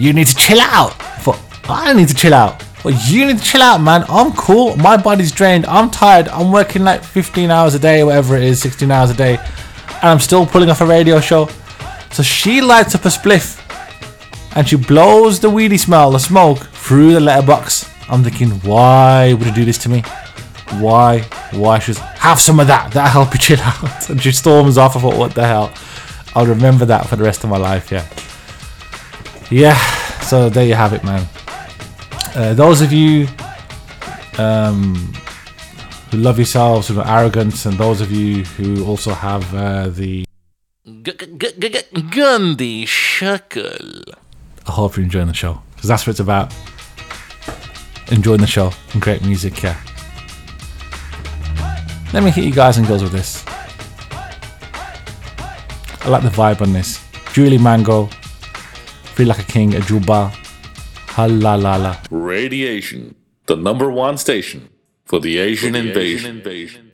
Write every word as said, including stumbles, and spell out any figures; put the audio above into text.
you need to chill out. I thought, I don't need to chill out. Well, you need to chill out, man. I'm cool. My body's drained. I'm tired. I'm working like fifteen hours a day, whatever it is, sixteen hours a day. And I'm still pulling off a radio show. So she lights up a spliff. And she blows the weedy smell, the smoke, through the letterbox. I'm thinking, why would you do this to me? Why? Why? She goes, have some of that. That'll help you chill out. And she storms off. I thought, what the hell? I'll remember that for the rest of my life, yeah. Yeah, so there you have it, man. Uh, those of you um, who love yourselves, who are arrogant, and those of you who also have uh, the Gandhi Shackle, I hope you're enjoying the show, because that's what it's about. Enjoying the show and great music, yeah. Let me hit you guys and girls with this. I like the vibe on this. Julie Mango, Feel Like a King, a Juba. Halalala. Radiation, the number one station for the Asian, for the invasion. Asian invasion.